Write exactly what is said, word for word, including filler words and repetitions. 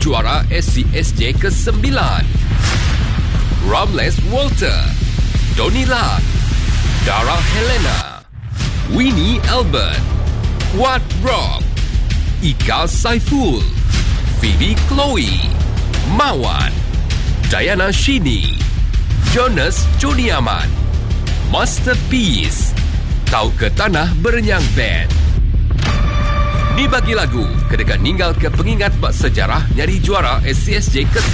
juara S C S J kesembilan. Ramles Walter, Donila, Dara Helena, Winnie Albert, Wat Rob, Ika Saiful, Phoebe Chloe, Mawan, Diana Shini, Jonas Juniaman, Masterpiece, Kau ke Tanah Berenyang Band. Ni bagi lagu kedekat ninggal ke pengingat bak sejarah nyari juara S C S J ke